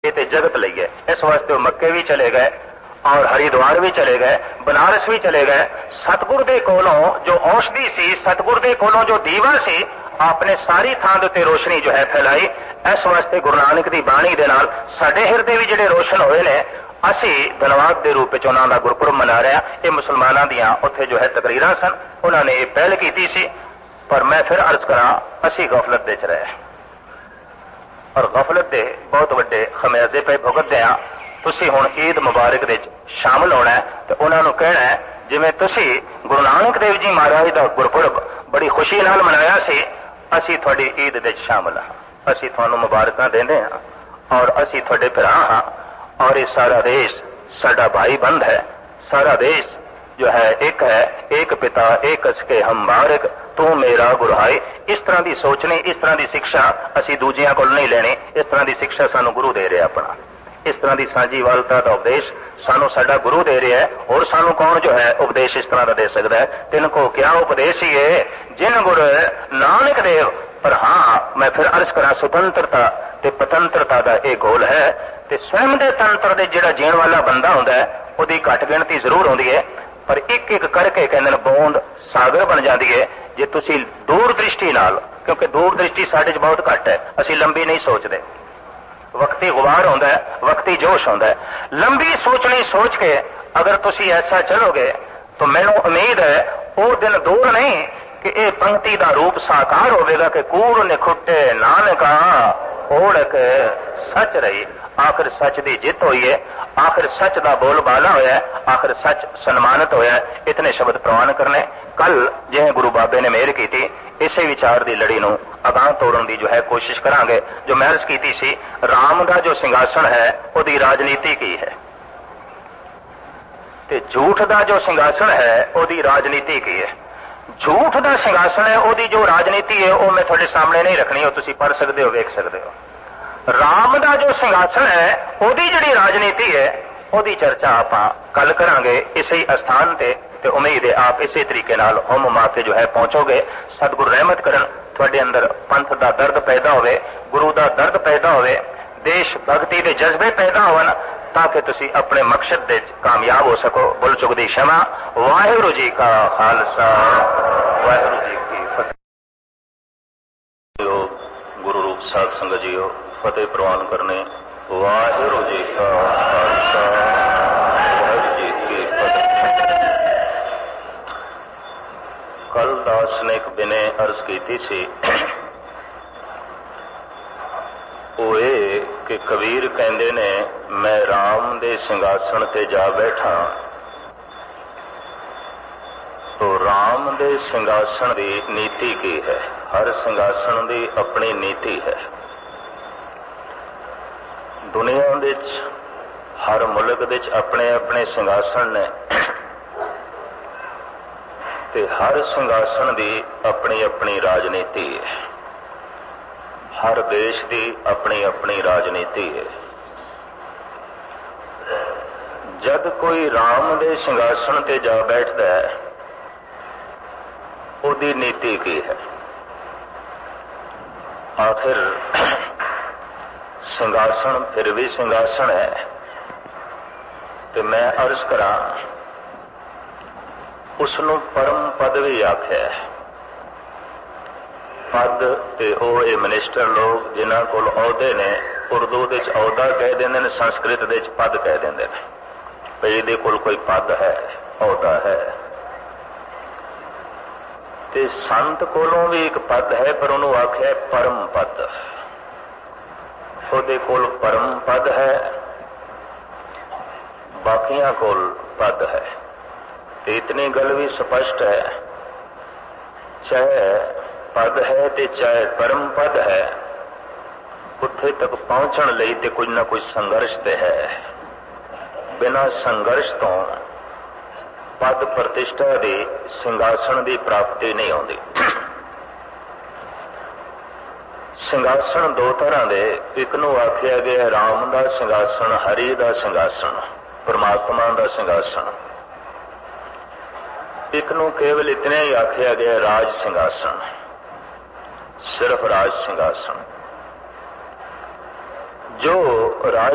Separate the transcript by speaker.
Speaker 1: ये तो जगत लई है। इस वास्ते वो मक्के भी चले गए और हरिद्वार भी चले गए, बनारस भी चले गए। सतगुर दे कोलों जो औषधि सी, सतगुर दे कोलों जो दीवा सी, आपने सारी थां दे उत्ते रोशनी जो है फैलाई। इस वास्ते गुरु नानक दी बाणी दे नाल साडे हिरदे भी जिहड़े रोशन होए ने, असी धन्नवाद के रूप में उन्हों का गुरपुरब मना रहे हैं। ये मुसलमानों दियां उत्थे जो है तकरीरां सन, उन्होंने ये पहल की सी। पर मैं फिर अर्ज करा, असी गफलत दे च रहे और गफलत के बहुत वड्डे खमियाजे पे भुगतते हैं। तुसी हुण ईद मुबारक दे शामिल होना है तो उन्होंने कहना है जिवें तुसी गुरु नानक देव जी महाराज का गुरपुरब बड़ी खुशी नाल मनाया सी, असी तुहाडी ईद दे शामिल हाँ, असी तुहानू मुबारकां देंदे हाँ और असी तुहाडे भरा हाँ। और ये सारा देश साडा भाई बंद है, सारा देश जो है, एक पिता एक असके हम बारक, तू मेरा गुरहाई। इस तरह की सोचनी, इस तरह की शिक्षा असी दूजियां कोल नहीं लेनी। इस तरह की शिक्षा सानू गुरु दे रहा अपना, इस तरह की सांझीवालता का उपदेश सानू साडा गुरु दे रहा है। और सानू कौन जो है उपदेश इस तरह का दे सकता है? तिनको क्या उपदेश ही है जिन गुरु नानक देव। पर हाँ, मैं फिर अर्ज करा, स्वतंत्रता ते पतंत्रता का एक गोल है। ते स्वयं के तंत्र दे जिहड़ा जीण वाला बंदा हुंदा है, उहदी घट गिणती जरूर होंदी है, पर एक एक करके कहंदे ने बूंद सागर बन जाती है जे तुसी दूर दृष्टि नाल। क्योंकि दूर दृष्टि साडे च बहुत घट है, असी लंबी नहीं सोचते। वक्ती गुबार होंदा है, वक्ती जोश होंदा है। लंबी सोचनी सोच के अगर तुसी ऐसा चलोगे तो मैनू उम्मीद है वो दिन दूर नहीं कि यह पंक्ति का रूप साकार होगा कि कूड़ निखुटे नानका ओढ़क सच रही। आखिर सच की जित हुई है, आखिर सच का बोलबाला होया, आखिर सच सन्मानित होया। इतने शब्द प्रवान करने। कल जिवें गुरु बाबे ने मेहर की थी, इसे विचार की लड़ी नूं अगाह तोड़न की जो है कोशिश करांगे। जो मैं अर्ज की सी, राम का जो सिंघासन है उसकी राजनीति की है, ते झूठ का जो सिंघासन है उसकी राजनीति की है। झूठ का सिंघासन है, उसकी जो राजनीति है वो मैं थोड़े सामने नहीं रखनी, वो तुसी पढ़ सकते हो, वेख सकते हो। राम का जो सिंघासन है उसकी जिहड़ी राजनीति है, उसकी चर्चा आप कल करांगे इसी स्थान ते। ते उम्मीद है आप इसी तरीके नाल हुम मा के जो है पहुंचोगे। सतगुरु रहमत करन, तुहाडे अंदर पंथ का दर्द पैदा होवे, गुरु का दर्द पैदा होवे, देश भक्ति के जज्बे पैदा होवन, ताकि तुसी अपने मकसद दे कामयाब हो सको। बुल चुकदी क्षमा। वाहिगुरू जी का खालसा, वाहिगुरू जी की फतेह। गुरु रूप साध संगत जीओ, फतेह प्रवान करने। वाहिगुरू जी का खालसा, वाहिगुरू जी की फतेह। कल दास ने एक बिने अर्ज की सी, वो ये कि कबीर कहते ने मैं राम दे सिंघासन ते जा बैठा, तो राम दे सिंघासन की नीति की है? हर सिंघासन की अपनी नीति है। दुनिया विच हर मुल्क विच अपने अपने सिंघासन ने, ते हर सिंघासन की अपनी अपनी राजनीति है। हर देश की अपनी अपनी राजनीति है। जब कोई राम दे सिंघासन ते जा बैठता है, उसकी नीति की है? आखिर सिंघासन फिर भी सिंघासन है। तो मैं अर्ज करा, उसनों परम पद भी आख्या है। पद ते ओ मिनिस्टर लोग जिन्हां कोल अहुदे ने, उर्दू दे अहुदा कह देंदे ने, संस्कृत दे पद कह देंदे ने। भई इहदे कोल कोई पद है, अहुदा है। ते संत कोलों भी एक पद है, पर उन्होंने आख्या परम पद। उहदे कोल परम पद है, बाकियां कोल पद है। ते इतनी गल भी स्पष्ट है, चाहे पद है ते चाहे परम पद है, उत्थे तक पहुंचण लई ते कुछ ना कुछ संघर्ष ते है। बिना संघर्ष तो पद प्रतिष्ठा दी, सिंघासन की प्राप्ति नहीं होती। सिंघासन दो तरह के, एक नूं आख्या गया राम का सिंघासन, हरि का सिंघासन, परमात्मा का सिंघासन। एक नूं केवल इतने ही आख्या गया राज सिंघासन, सिर्फ राज सिंघासन। जो राज